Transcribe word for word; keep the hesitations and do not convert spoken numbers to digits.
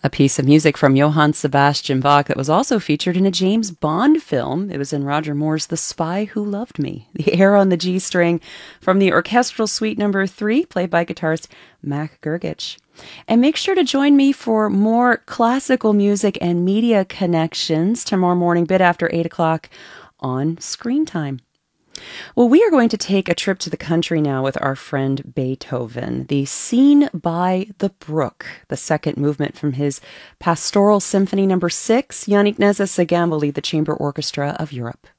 A piece of music from Johann Sebastian Bach that was also featured in a James Bond film. It was in Roger Moore's The Spy Who Loved Me. The air on the G string from the Orchestral Suite Number three, played by guitarist Mac Gergich. And make sure to join me for more classical music and media connections tomorrow morning, bit after eight o'clock on Screen Time. Well, we are going to take a trip to the country now with our friend Beethoven. The Scene by the Brook, the second movement from his Pastoral Symphony Number six. Yannick Nezha-Séguin will lead the Chamber Orchestra of Europe.